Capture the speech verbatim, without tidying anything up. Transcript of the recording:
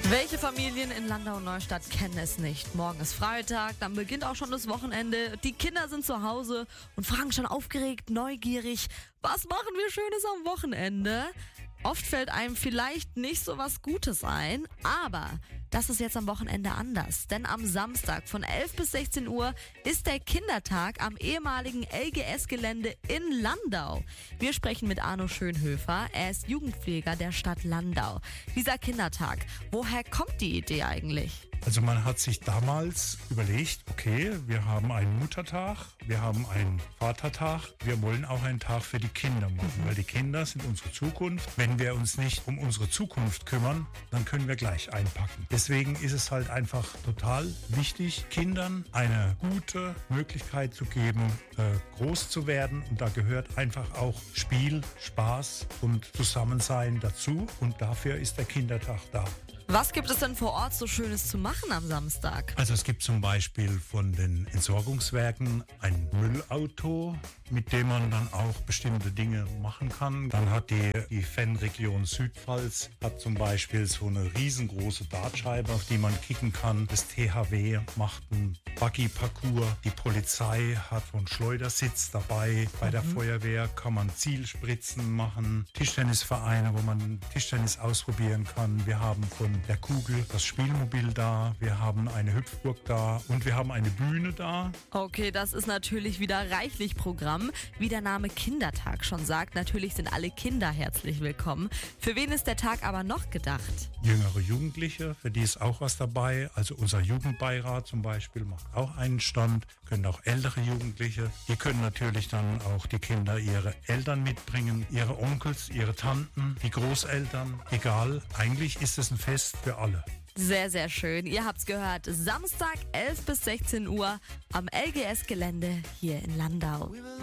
Welche Familien in Landau-Neustadt kennen es nicht? Morgen ist Freitag, dann beginnt auch schon das Wochenende. Die Kinder sind zu Hause und fragen schon aufgeregt, neugierig, was machen wir Schönes am Wochenende? Oft fällt einem vielleicht nicht so was Gutes ein, aber das ist jetzt am Wochenende anders. Denn am Samstag von elf bis sechzehn Uhr ist der Kindertag am ehemaligen L G S-Gelände in Landau. Wir sprechen mit Arno Schönhöfer, er ist Jugendpfleger der Stadt Landau. Dieser Kindertag, woher kommt die Idee eigentlich? Also man hat sich damals überlegt, okay, wir haben einen Muttertag, wir haben einen Vatertag, wir wollen auch einen Tag für die Kinder machen, weil die Kinder sind unsere Zukunft. Wenn wir uns nicht um unsere Zukunft kümmern, dann können wir gleich einpacken. Deswegen ist es halt einfach total wichtig, Kindern eine gute Möglichkeit zu geben, äh, groß zu werden. Und da gehört einfach auch Spiel, Spaß und Zusammensein dazu. Und dafür ist der Kindertag da. Was gibt es denn vor Ort so Schönes zu machen am Samstag? Also es gibt zum Beispiel von den Entsorgungswerken ein Müllauto, mit dem man dann auch bestimmte Dinge machen kann. Dann hat die, die Fanregion Südpfalz hat zum Beispiel so eine riesengroße Dartscheibe, auf die man kicken kann. Das T H W macht einen Buggy-Parcours. Die Polizei hat so einen Schleudersitz dabei. Bei der mhm. Feuerwehr kann man Zielspritzen machen. Tischtennisvereine, wo man Tischtennis ausprobieren kann. Wir haben von der Kugel das Spielmobil da. Wir haben eine Hüpfburg da und wir haben eine Bühne da. Okay, das ist natürlich wieder reichlich Programm. Wie der Name Kindertag schon sagt, natürlich sind alle Kinder herzlich willkommen. Für wen ist der Tag aber noch gedacht? Jüngere Jugendliche, für die ist auch was dabei. Also unser Jugendbeirat zum Beispiel macht auch einen Stand. Können auch ältere Jugendliche. Die können natürlich dann auch die Kinder ihre Eltern mitbringen, ihre Onkels, ihre Tanten, die Großeltern. Egal, eigentlich ist es ein Fest für alle. Sehr, sehr schön. Ihr habt's gehört. Samstag elf bis sechzehn Uhr am L G S-Gelände hier in Landau.